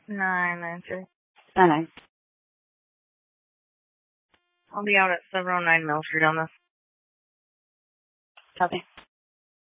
993. 9. I'll be out at 709 Mill Street on this. Copy.